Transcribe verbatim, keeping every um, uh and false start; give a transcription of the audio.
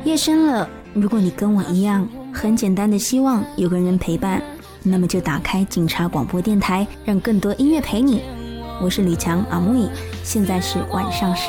夜深了，如果你跟我一样很简单的希望有个人陪伴，那么就打开警察广播电台，让更多音乐陪你。我是吕强阿木，现在是晚上十